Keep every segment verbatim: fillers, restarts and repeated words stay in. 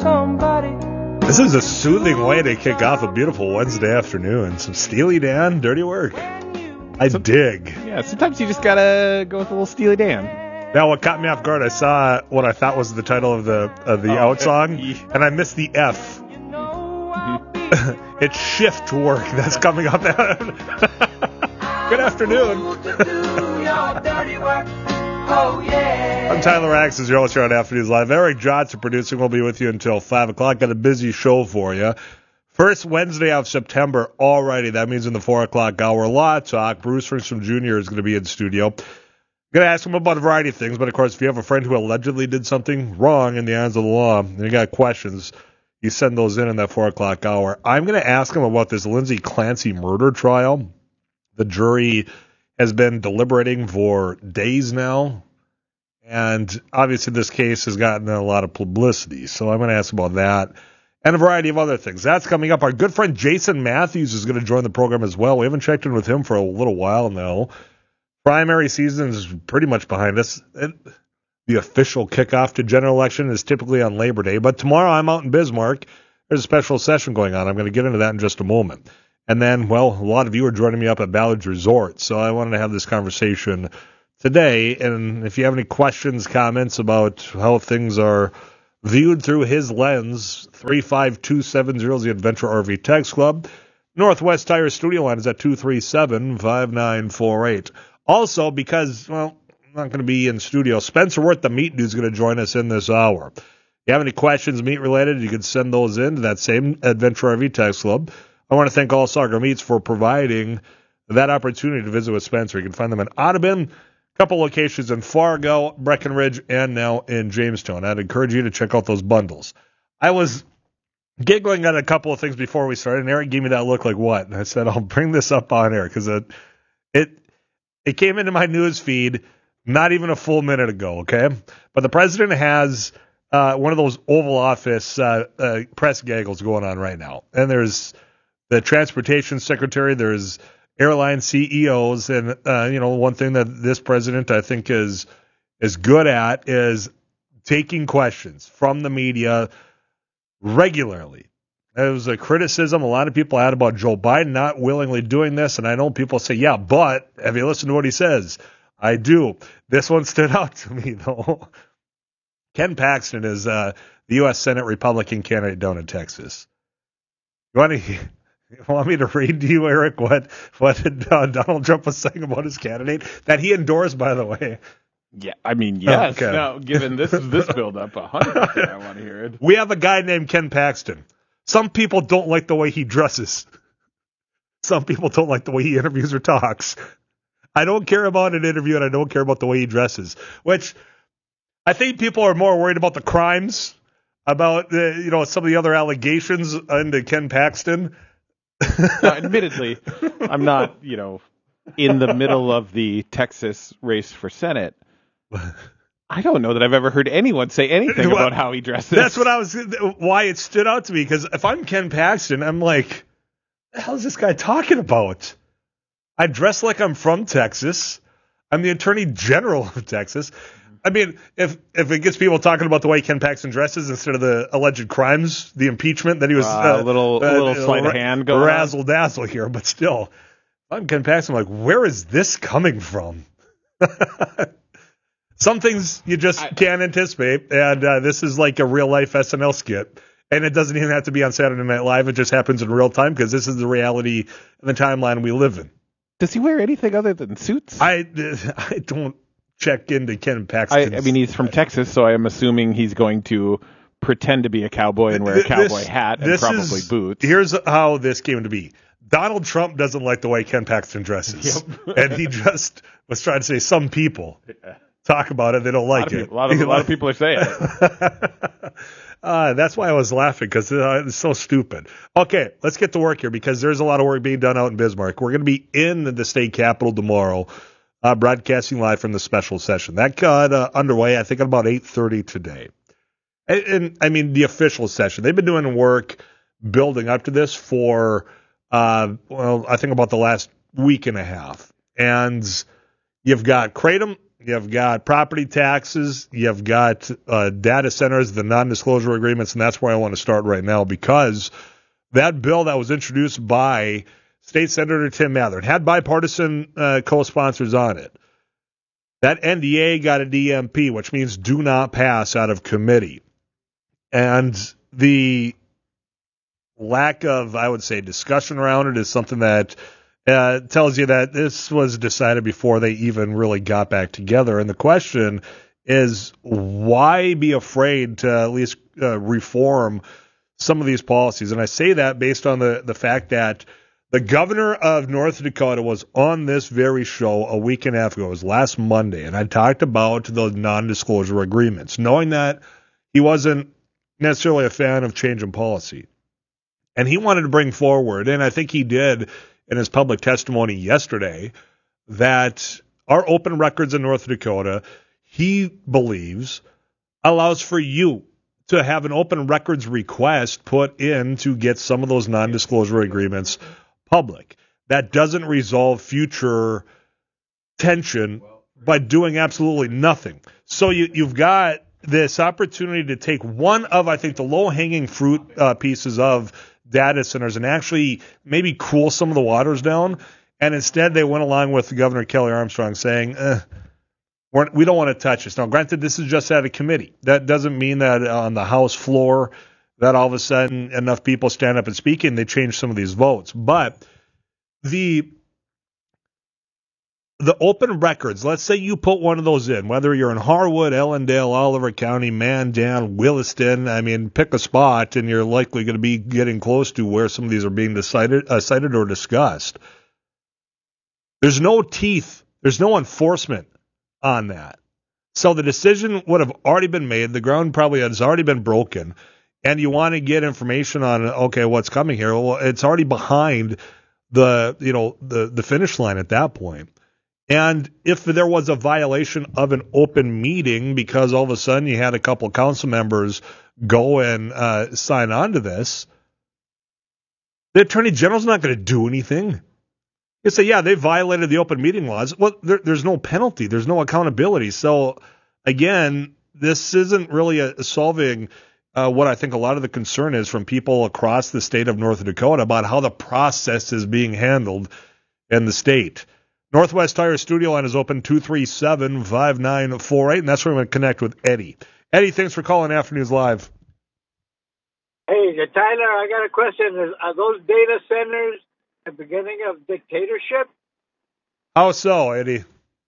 somebody. This is a soothing way to kick off a beautiful Wednesday afternoon. Some Steely Dan, dirty work. I Some, dig. Yeah, sometimes you just gotta go with a little Steely Dan. Now, what caught me off guard, I saw what I thought was the title of the of the Oh, out song, yeah. and I missed the F. It's shift work that's coming up. Good afternoon. I'm Tyler Axe, as your host here on Afternoons Live. Eric Johnson producing. We'll be with you until five o'clock. Got a busy show for you. First Wednesday of September already. That means in the four o'clock hour. Law Talk. Bruce Ringstrom Junior is going to be in studio. Going to ask him about a variety of things, but of course, if you have a friend who allegedly did something wrong in the eyes of the law, and you got questions, you send those in in that four o'clock hour. I'm going to ask him about this Lindsay Clancy murder trial. The jury has been deliberating for days now, and obviously this case has gotten a lot of publicity, so I'm going to ask about that and a variety of other things. That's coming up. Our good friend Jason Matthews is going to join the program as well. We haven't checked in with him for a little while now. Primary season is pretty much behind us. It, the official kickoff to general election is typically on Labor Day, but tomorrow I'm out in Bismarck. There's a special session going on. I'm going to get into that in just a moment. And then, well, a lot of you are joining me up at Ballard's Resort, so I wanted to have this conversation today. And if you have any questions, comments about how things are viewed through his lens, three five two seven zero is the Adventure R V Text Club. Northwest Tire Studio line is at two three seven, five nine four eight. Also, because, well, I'm not going to be in studio, Spencer Worth, the meat dude, is going to join us in this hour. If you have any questions meat-related, you can send those in to that same Adventure R V Text Club. I want to thank All Saga Meats for providing that opportunity to visit with Spencer. You can find them in Audubon, a couple locations in Fargo, Breckenridge, and now in Jamestown. I'd encourage you to check out those bundles. I was giggling at a couple of things before we started, and Eric gave me that look like, what? And I said, I'll bring this up on air, because it, it, it came into my news feed not even a full minute ago, okay? But the president has uh, one of those Oval Office uh, uh, press gaggles going on right now. And there's the transportation secretary, there's airline C E Os, and uh, you know, one thing that this president I think is is good at is taking questions from the media regularly. It was a criticism a lot of people had about Joe Biden not willingly doing this, and I know people say, yeah, but have you listened to what he says? I do. This one stood out to me, though. Ken Paxton is uh, the U S Senate Republican candidate down in Texas. You want to... You want me to read to you, Eric, what what uh, Donald Trump was saying about his candidate that he endorsed, by the way? Yeah, I mean, yes. Okay. Now, given this this build up, a hundred percent, I want to hear it. We have a guy named Ken Paxton. Some people don't like the way he dresses. Some people don't like the way he interviews or talks. I don't care about an interview, and I don't care about the way he dresses. Which I think people are more worried about the crimes, about the, you know, some of the other allegations into Ken Paxton. Now, admittedly, I'm not, you know, in the middle of the Texas race for Senate. I don't know that I've ever heard anyone say anything well, about how he dresses. That's what I was, why it stood out to me, because if I'm Ken Paxton, I'm like, what the hell is this guy talking about? I dress like I'm from Texas. I'm the Attorney General of Texas. I mean, if if it gets people talking about the way Ken Paxton dresses instead of the alleged crimes, the impeachment that he was uh, uh, a little uh, a little sleight of hand going razzle on. dazzle here, but still, I'm Ken Paxton. I'm like, where is this coming from? Some things you just I, can't anticipate, and uh, this is like a real life S N L skit, and it doesn't even have to be on Saturday Night Live. It just happens in real time because this is the reality and the timeline we live in. Does he wear anything other than suits? I I don't. Check into Ken Paxton. I, I mean, he's from Texas, so I am assuming he's going to pretend to be a cowboy and wear a cowboy this, hat and probably is, boots. Here's how this came to be. Donald Trump doesn't like the way Ken Paxton dresses. Yep. And he just was trying to say some people talk about it. They don't like a it. People, a, lot of, a lot of people are saying it. uh, that's why I was laughing, because uh, it's so stupid. Okay, let's get to work here, because there's a lot of work being done out in Bismarck. We're going to be in the state capitol tomorrow. Uh, broadcasting live from the special session. That got uh, underway, I think, at about eight thirty today. And, and, I mean, the official session. They've been doing work building up to this for, uh, well, I think about the last week and a half. And you've got Kratom, you've got property taxes, you've got uh, data centers, the non-disclosure agreements, and that's where I want to start right now, because that bill that was introduced by State Senator Tim Mathern had bipartisan uh, co-sponsors on it. That N D A got a D M P, which means do not pass out of committee. And the lack of, I would say, discussion around it is something that uh, tells you that this was decided before they even really got back together. And the question is, why be afraid to at least uh, reform some of these policies? And I say that based on the, the fact that the governor of North Dakota was on this very show a week and a half ago. It was last Monday, and I talked about those non-disclosure agreements, knowing that he wasn't necessarily a fan of change in policy. And he wanted to bring forward, and I think he did in his public testimony yesterday, that our open records in North Dakota, he believes, allows for you to have an open records request put in to get some of those non-disclosure agreements public. That doesn't resolve future tension by doing absolutely nothing. So you, you've got this opportunity to take one of, I think, the low-hanging fruit uh, pieces of data centers and actually maybe cool some of the waters down. And instead they went along with Governor Kelly Armstrong saying, eh, we're, we don't want to touch this. Now, granted, this is just out of committee. That doesn't mean that on the House floor that all of a sudden enough people stand up and speak and they change some of these votes. But the the open records, let's say you put one of those in, whether you're in Harwood, Ellendale, Oliver County, Mandan, Williston, I mean, pick a spot and you're likely going to be getting close to where some of these are being decided, uh, cited or discussed. There's no teeth. There's no enforcement on that. So the decision would have already been made. The ground probably has already been broken. And you want to get information on, okay, what's coming here? Well, it's already behind the, you know, the, the finish line at that point. And if there was a violation of an open meeting because all of a sudden you had a couple of council members go and uh, sign on to this, the Attorney General's not going to do anything. You say, yeah, they violated the open meeting laws. Well, there, there's no penalty. There's no accountability. So, again, this isn't really a, solving uh, what I think a lot of the concern is from people across the state of North Dakota about how the process is being handled in the state. Northwest Tire Studio Line is open two three seven, five nine four eight, and that's where I'm going to connect with Eddie. Eddie, thanks for calling Afternoons Live. Hey, Tyler, I got a question. Are those data centers the beginning of dictatorship? How so, Eddie?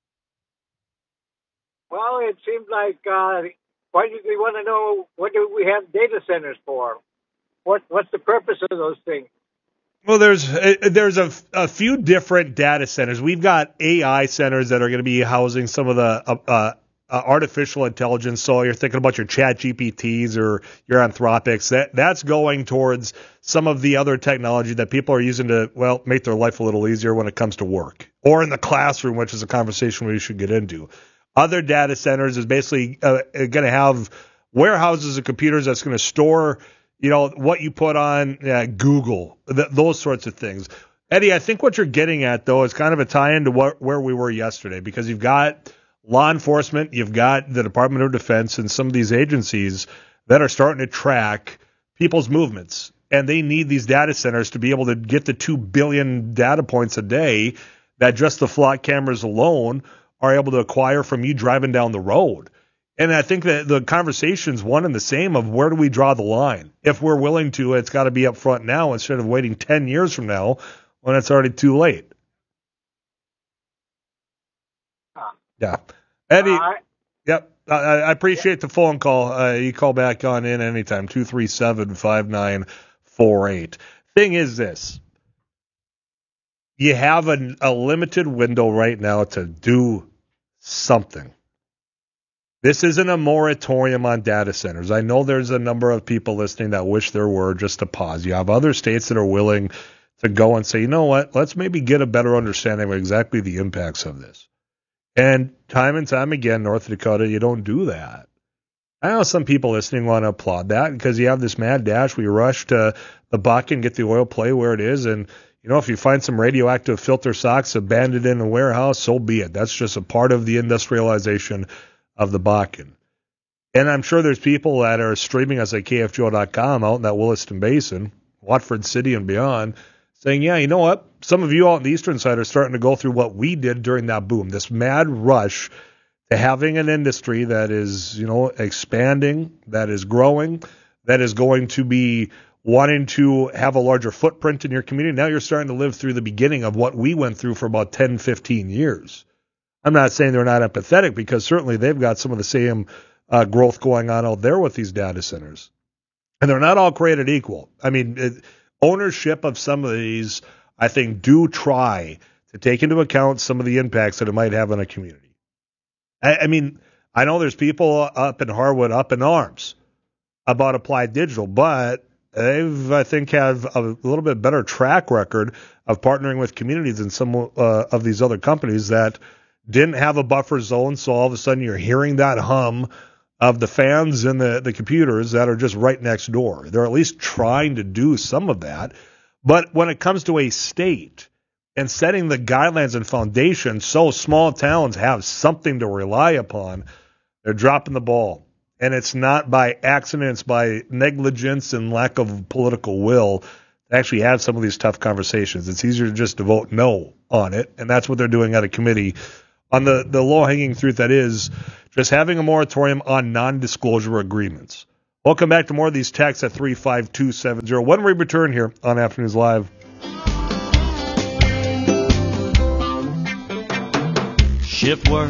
Well, it seems like uh, why do we want to know what do we have data centers for? What What's the purpose of those things? Well, there's there's a, a few different data centers. We've got A I centers that are going to be housing some of the uh, uh, artificial intelligence. So you're thinking about your Chat G P Ts or your Anthropics. That that's going towards some of the other technology that people are using to, well, make their life a little easier when it comes to work or in the classroom, which is a conversation we should get into. Other data centers is basically uh, going to have warehouses of computers that's going to store, you know, what you put on uh, Google, th- those sorts of things. Eddie, I think what you're getting at, though, is kind of a tie-in to what, where we were yesterday, because you've got law enforcement, you've got the Department of Defense, and some of these agencies that are starting to track people's movements. And they need these data centers to be able to get the two billion data points a day that just the flock cameras alone are able to acquire from you driving down the road. And I think that the conversation's one and the same of where do we draw the line? If we're willing to, it's got to be up front now instead of waiting ten years from now when it's already too late. Huh. Yeah. Eddie, uh, yep, I, I appreciate the phone call. Uh, you call back on in anytime, two three seven, five nine four eight. Thing is this. You have a, a limited window right now to do something. This isn't a moratorium on data centers. I know there's a number of people listening that wish there were, just to pause. You have other states that are willing to go and say, you know what, let's maybe get a better understanding of exactly the impacts of this. And time and time again, North Dakota, you don't do that. I know some people listening want to applaud that because you have this mad dash. We rush to the buck and get the oil play where it is. And, You know, if you find some radioactive filter socks abandoned in a warehouse, so be it. That's just a part of the industrialization of the Bakken. And I'm sure there's people that are streaming us at K F G O dot com out in that Williston Basin, Watford City and beyond, saying, yeah, you know what? Some of you out on the eastern side are starting to go through what we did during that boom, this mad rush to having an industry that is, you know, expanding, that is growing, that is going to be wanting to have a larger footprint in your community. Now you're starting to live through the beginning of what we went through for about ten, fifteen years. I'm not saying they're not empathetic, because certainly they've got some of the same uh, growth going on out there with these data centers. And they're not all created equal. I mean, it, ownership of some of these, I think, do try to take into account some of the impacts that it might have on a community. I, I mean, I know there's people up in Harwood up in arms about Applied Digital, but they've, I think, have a little bit better track record of partnering with communities than some uh, of these other companies that didn't have a buffer zone. So all of a sudden you're hearing that hum of the fans and the, the computers that are just right next door. They're at least trying to do some of that. But when it comes to a state and setting the guidelines and foundation so small towns have something to rely upon, they're dropping the ball. And it's not by accident, it's by negligence and lack of political will to actually have some of these tough conversations. It's easier to just to vote no on it, and that's what they're doing at a committee on the, the low-hanging fruit that is just having a moratorium on non-disclosure agreements. Welcome back to more of these texts at three five two seven zero. When we return here on Afternoons Live. Shift work,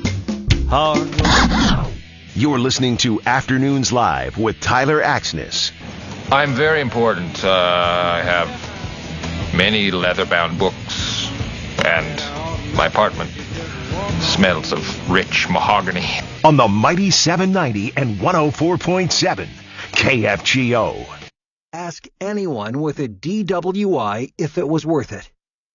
hard work. You're listening to Afternoons Live with Tyler Axness. I'm very important. Uh, I have many leather-bound books, and my apartment smells of rich mahogany. On the Mighty seven ninety and one oh four point seven K F G O. Ask anyone with a D W I if it was worth it.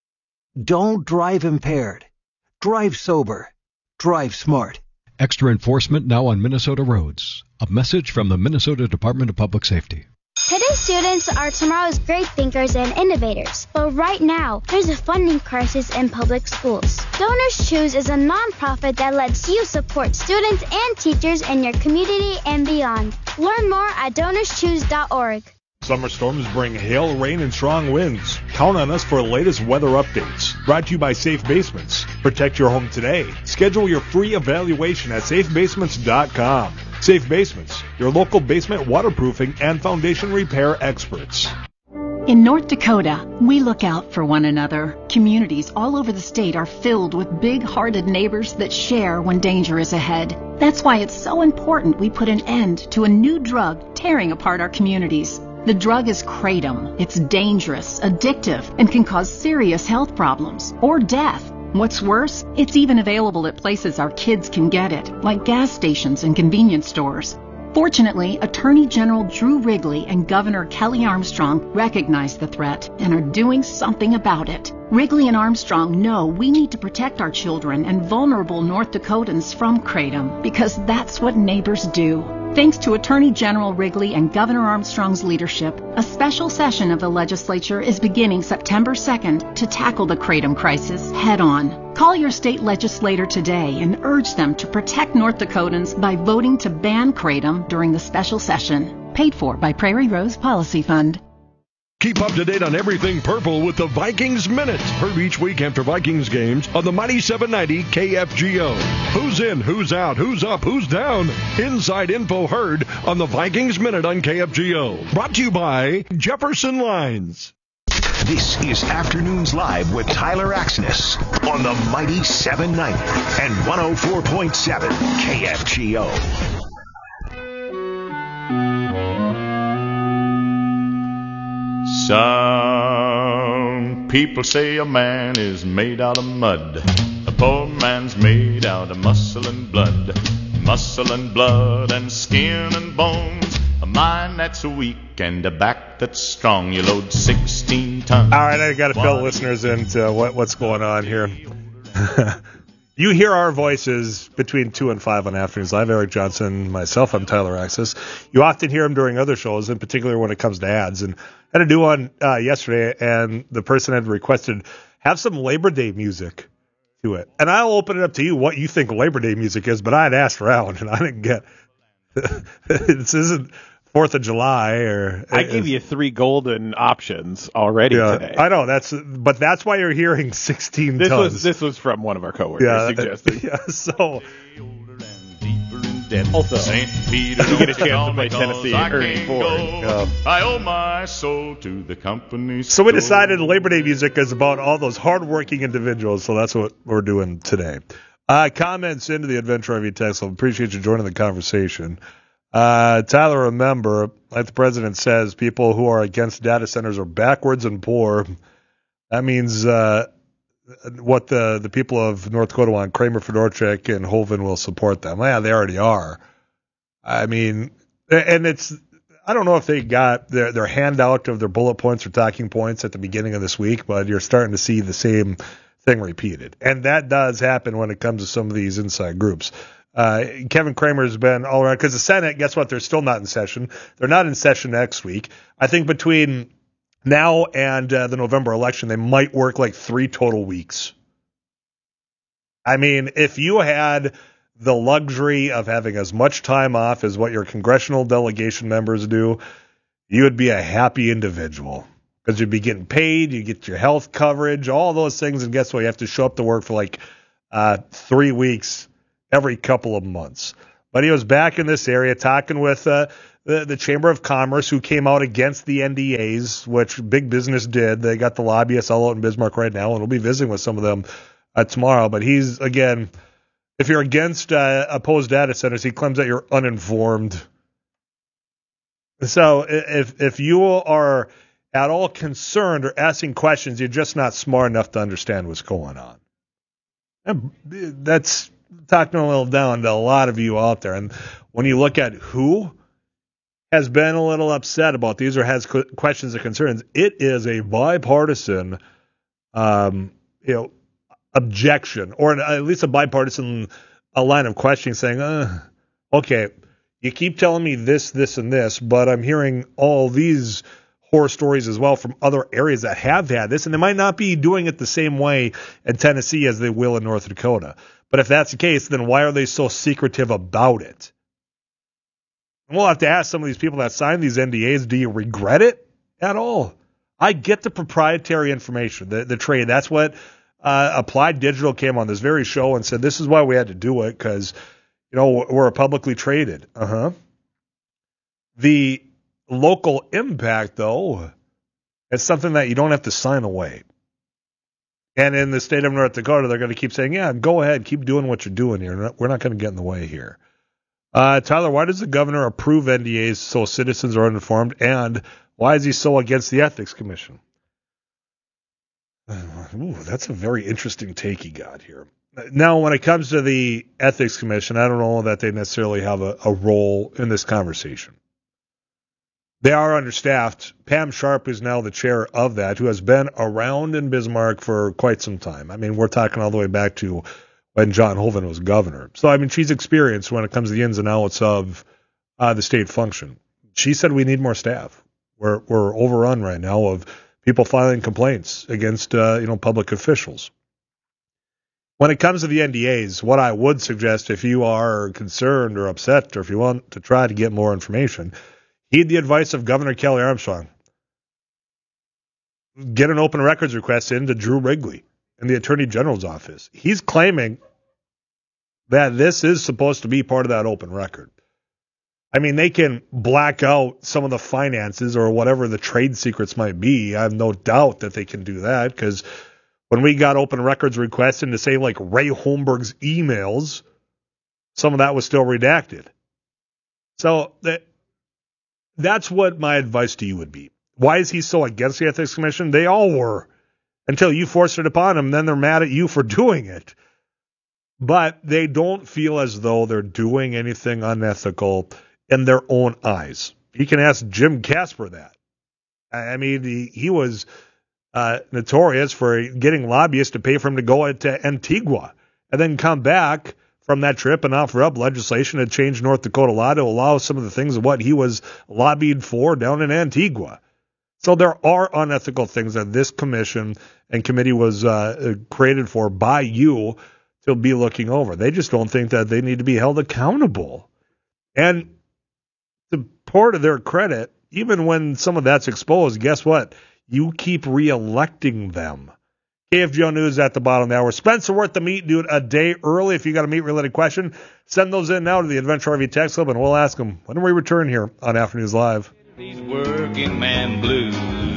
Don't drive impaired. Drive sober. Drive smart. Extra enforcement now on Minnesota roads. A message from the Minnesota Department of Public Safety. Today's students are tomorrow's great thinkers and innovators. But right now, there's a funding crisis in public schools. Donors Choose is a nonprofit that lets you support students and teachers in your community and beyond. Learn more at donors choose dot org. Summer storms bring hail, rain, and strong winds. Count on us for the latest weather updates. Brought to you by Safe Basements. Protect your home today. Schedule your free evaluation at safe basements dot com. Safe Basements, your local basement waterproofing and foundation repair experts. In North Dakota, we look out for one another. Communities all over the state are filled with big-hearted neighbors that share when danger is ahead. That's why it's so important we put an end to a new drug tearing apart our communities. The drug is kratom. It's dangerous, addictive, and can cause serious health problems or death. What's worse, it's even available at places our kids can get it, like gas stations and convenience stores. Fortunately, Attorney General Drew Wrigley and Governor Kelly Armstrong recognize the threat and are doing something about it. Wrigley and Armstrong know we need to protect our children and vulnerable North Dakotans from kratom, because that's what neighbors do. Thanks to Attorney General Wrigley and Governor Armstrong's leadership, a special session of the legislature is beginning September second to tackle the kratom crisis head on. Call your state legislator today and urge them to protect North Dakotans by voting to ban kratom during the special session. Paid for by Prairie Rose Policy Fund. Keep up to date on everything purple with the Vikings Minute. Heard each week after Vikings games on the Mighty seven ninety K F G O. Who's in, who's out, who's up, who's down? Inside info heard on the Vikings Minute on K F G O. Brought to you by Jefferson Lines. This is Afternoons Live with Tyler Axness on the Mighty seven ninety and one oh four point seven K F G O. Some people say a man is made out of mud. A poor man's made out of muscle and blood. Muscle and blood and skin and bones. A mind that's weak and a back that's strong. You load sixteen tons. All right, I got to fill listeners into what, what's going on here. You hear our voices between two and five on Afternoons Live. Eric Johnson, myself, I'm Tyler Axis. You often hear him during other shows, in particular when it comes to ads. And I had to do one uh, yesterday, and the person had requested have some Labor Day music to it. And I'll open it up to you what you think Labor Day music is, but I had asked around, and I didn't get this isn't Fourth of July, or I gave you three golden options already yeah, today. I know that's, but that's why you're hearing sixteen this tons. Was, this was from one of our coworkers yeah, suggesting. Yeah, so. Also, Saint Peter, you get a chance to play Tennessee I Ernie Ford. Yeah. I owe my soul to the company. So we decided Labor Day music is about all those hardworking individuals, so that's what we're doing today. Uh, comments into the Adventure R V text. I appreciate you joining the conversation. Uh, Tyler, remember, like the president says, people who are against data centers are backwards and poor. That means uh, what the, the people of North Dakota want, Kramer, Fedorchak, and Hovind will support them. Yeah, they already are. I mean, and it's, I don't know if they got their, their handout of their bullet points or talking points at the beginning of this week, but you're starting to see the same thing repeated. And that does happen when it comes to some of these inside groups. Uh, Kevin Kramer's been all around because the Senate, guess what? They're still not in session. They're not in session next week. I think between now and uh, the November election, they might work like three total weeks. I mean, if you had the luxury of having as much time off as what your congressional delegation members do, you would be a happy individual because you'd be getting paid, you get your health coverage, all those things. And guess what? You have to show up to work for like uh, three weeks every couple of months. But he was back in this area talking with uh, the, the Chamber of Commerce, who came out against the N D As, which big business did. They got the lobbyists all out in Bismarck right now, and we'll be visiting with some of them uh, tomorrow. But he's, again, if you're against uh, opposed data centers, he claims that you're uninformed. So if if you are at all concerned or asking questions, you're just not smart enough to understand what's going on. And that's talking a little down to a lot of you out there. And when you look at who has been a little upset about these or has questions or concerns, it is a bipartisan, um, you know, objection, or at least a bipartisan a line of questioning saying, uh, okay, you keep telling me this, this, and this, but I'm hearing all these horror stories as well from other areas that have had this, and they might not be doing it the same way in Tennessee as they will in North Dakota. But if that's the case, then why are they so secretive about it? And we'll have to ask some of these people that signed these N D As, do you regret it at all? I get the proprietary information, the, the trade. That's what uh, Applied Digital came on this very show and said, this is why we had to do it, because, you know, we're publicly traded. Uh-huh. The local impact, though, is something that you don't have to sign away. And in the state of North Dakota, they're going to keep saying, yeah, go ahead, keep doing what you're doing here. We're not going to get in the way here. Uh, Tyler, why does the governor approve N D As so citizens are uninformed, and why is he so against the Ethics Commission? Ooh, that's a very interesting take he got here. Now, when it comes to the Ethics Commission, I don't know that they necessarily have a, a role in this conversation. They are understaffed. Pam Sharp is now the chair of that, who has been around in Bismarck for quite some time. I mean, we're talking all the way back to when John Hovind was governor. So, I mean, she's experienced when it comes to the ins and outs of uh, the state function. She said we need more staff. We're we're overrun right now of people filing complaints against uh, you know public officials. When it comes to the N D As, what I would suggest, if you are concerned or upset, or if you want to try to get more information, heed the advice of Governor Kelly Armstrong. Get an open records request into Drew Wrigley in the Attorney General's office. He's claiming that this is supposed to be part of that open record. I mean, they can black out some of the finances or whatever the trade secrets might be. I have no doubt that they can do that, because when we got open records requests into, say, like Ray Holmberg's emails, some of that was still redacted. So that that's what my advice to you would be. Why is he so against the Ethics Commission? They all were, until you forced it upon them. Then they're mad at you for doing it. But they don't feel as though they're doing anything unethical in their own eyes. You can ask Jim Casper that. I mean, he, he was uh, notorious for getting lobbyists to pay for him to go to Antigua and then come back from that trip and offer up legislation to change North Dakota law to allow some of the things of what he was lobbied for down in Antigua. So there are unethical things that this commission and committee was uh, created for by you to be looking over. They just don't think that they need to be held accountable. And to pour to their credit, even when some of that's exposed, guess what? You keep re-electing them. K F G O News at the bottom of the hour. Spencer Worth the meat dude a day early. If you got a meat-related question, send those in now to the Adventure R V text club, and we'll ask them when we return here on Afternoons Live. These working man blues.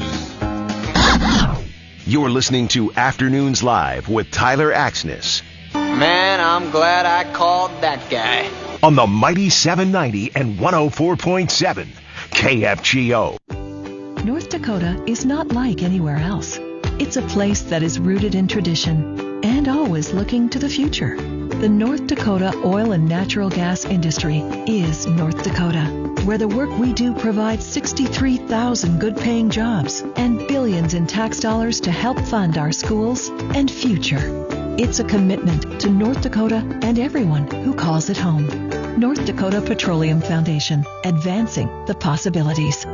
You're listening to Afternoons Live with Tyler Axness. Man, I'm glad I called that guy. On the Mighty seven ninety and one oh four point seven K F G O. North Dakota is not like anywhere else. It's a place that is rooted in tradition and always looking to the future. The North Dakota oil and natural gas industry is North Dakota, where the work we do provides sixty-three thousand good-paying jobs and billions in tax dollars to help fund our schools and future. It's a commitment to North Dakota and everyone who calls it home. North Dakota Petroleum Foundation, advancing the possibilities.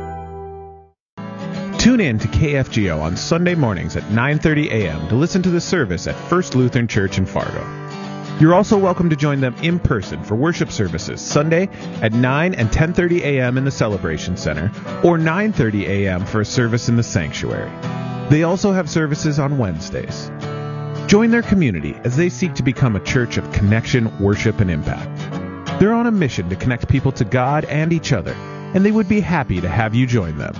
Tune in to K F G O on Sunday mornings at nine thirty a.m. to listen to the service at First Lutheran Church in Fargo. You're also welcome to join them in person for worship services Sunday at nine and ten thirty a.m. in the Celebration Center, or nine thirty a.m. for a service in the sanctuary. They also have services on Wednesdays. Join their community as they seek to become a church of connection, worship, and impact. They're on a mission to connect people to God and each other, and they would be happy to have you join them.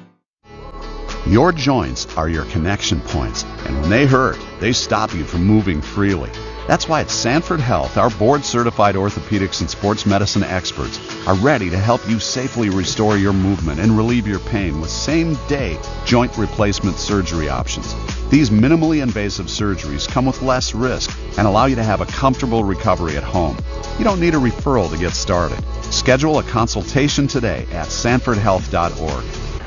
Your joints are your connection points, and when they hurt, they stop you from moving freely. That's why at Sanford Health, our board-certified orthopedics and sports medicine experts are ready to help you safely restore your movement and relieve your pain with same-day joint replacement surgery options. These minimally invasive surgeries come with less risk and allow you to have a comfortable recovery at home. You don't need a referral to get started. Schedule a consultation today at sanford health dot org.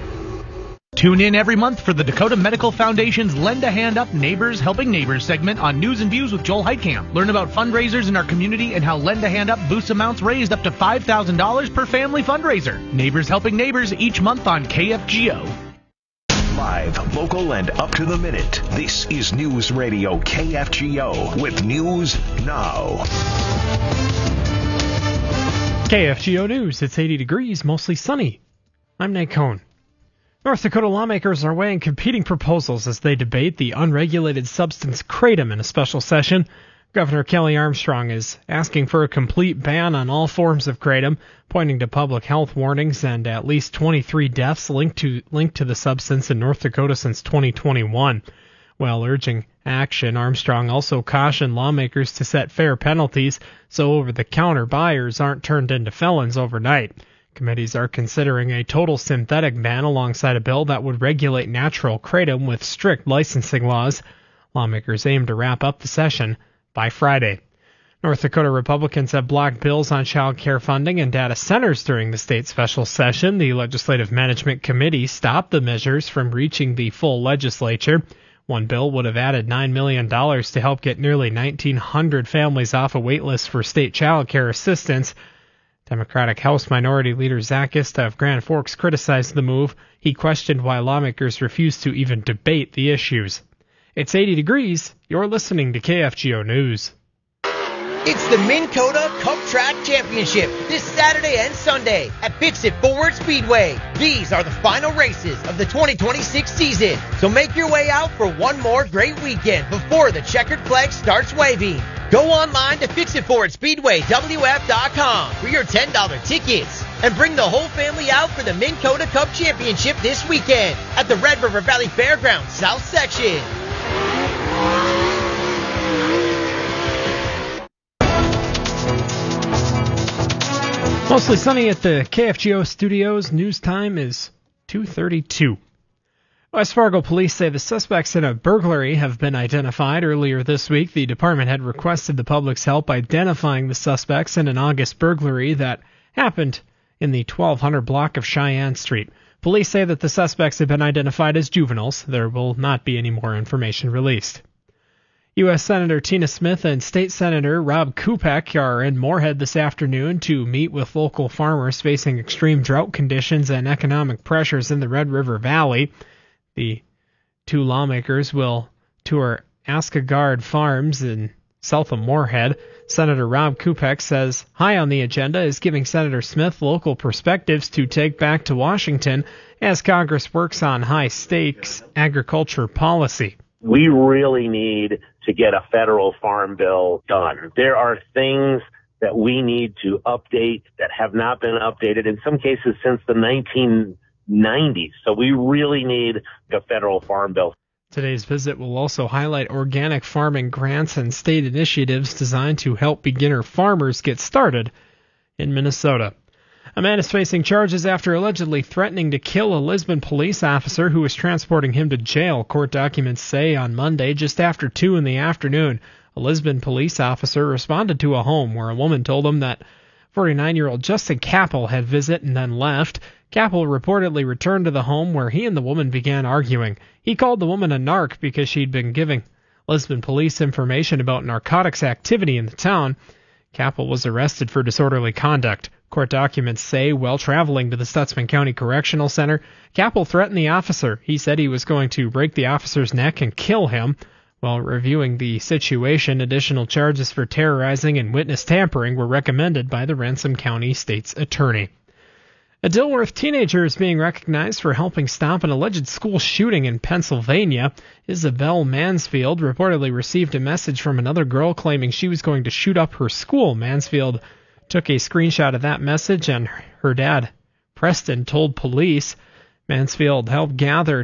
Tune in every month for the Dakota Medical Foundation's Lend a Hand Up Neighbors Helping Neighbors segment on News and Views with Joel Heitkamp. Learn about fundraisers in our community and how Lend a Hand Up boosts amounts raised up to five thousand dollars per family fundraiser. Neighbors Helping Neighbors each month on K F G O. Live, local, and up to the minute. This is News Radio K F G O with News Now. K F G O News. It's eighty degrees, mostly sunny. I'm Nate Cohn. North Dakota lawmakers are weighing competing proposals as they debate the unregulated substance kratom in a special session. Governor Kelly Armstrong is asking for a complete ban on all forms of kratom, pointing to public health warnings and at least twenty-three deaths linked to linked to the substance in North Dakota since twenty twenty-one. While urging action, Armstrong also cautioned lawmakers to set fair penalties so over-the-counter buyers aren't turned into felons overnight. Committees are considering a total synthetic ban alongside a bill that would regulate natural kratom with strict licensing laws. Lawmakers aim to wrap up the session by Friday. North Dakota Republicans have blocked bills on child care funding and data centers during the state special session. The Legislative Management Committee stopped the measures from reaching the full legislature. One bill would have added nine million dollars to help get nearly nineteen hundred families off a wait list for state child care assistance. Democratic House Minority Leader Zach Ista of Grand Forks criticized the move. He questioned why lawmakers refused to even debate the issues. It's eighty degrees. You're listening to K F G O News. It's the Minn Kota Cup Track Championship this Saturday and Sunday at Fix-It Forward Speedway. These are the final races of the twenty twenty-six season, so make your way out for one more great weekend before the checkered flag starts waving. Go online to fix it forward speedway w f dot com for your ten dollars tickets and bring the whole family out for the Minn Kota Cup Championship this weekend at the Red River Valley Fairgrounds South Section. Mostly sunny at the K F G O studios. News time is two thirty-two. West Fargo police say the suspects in a burglary have been identified. Earlier this week, the department had requested the public's help identifying the suspects in an August burglary that happened in the twelve hundred block of Cheyenne Street. Police say that the suspects have been identified as juveniles. There will not be any more information released. U S. Senator Tina Smith and State Senator Rob Kupek are in Moorhead this afternoon to meet with local farmers facing extreme drought conditions and economic pressures in the Red River Valley. The two lawmakers will tour Askagard Farms in south of Moorhead. Senator Rob Kupek says high on the agenda is giving Senator Smith local perspectives to take back to Washington as Congress works on high-stakes agriculture policy. We really need to get a federal farm bill done. There are things that we need to update that have not been updated, in some cases since the nineteen nineties. So we really need a federal farm bill. Today's visit will also highlight organic farming grants and state initiatives designed to help beginner farmers get started in Minnesota. A man is facing charges after allegedly threatening to kill a Lisbon police officer who was transporting him to jail, court documents say on Monday just after two in the afternoon. A Lisbon police officer responded to a home where a woman told him that forty-nine-year-old Justin Capel had visited and then left. Capel reportedly returned to the home where he and the woman began arguing. He called the woman a narc because she'd been giving Lisbon police information about narcotics activity in the town. Capel was arrested for disorderly conduct. Court documents say while traveling to the Stutsman County Correctional Center, Capel threatened the officer. He said he was going to break the officer's neck and kill him. While reviewing the situation, additional charges for terrorizing and witness tampering were recommended by the Ransom County State's attorney. A Dilworth teenager is being recognized for helping stop an alleged school shooting in Pennsylvania. Isabel Mansfield reportedly received a message from another girl claiming she was going to shoot up her school. Mansfield took a screenshot of that message, and her dad, Preston, told police. Mansfield helped gather